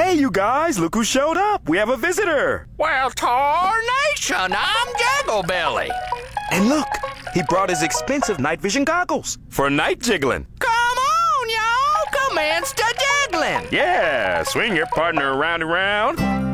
Hey, you guys, look who showed up. We have a visitor. Well, tarnation, I'm Jigglebelly. And look, he brought his expensive night vision goggles for night jiggling. Come on, y'all. Commence to jiggling. Yeah, swing your partner around and round.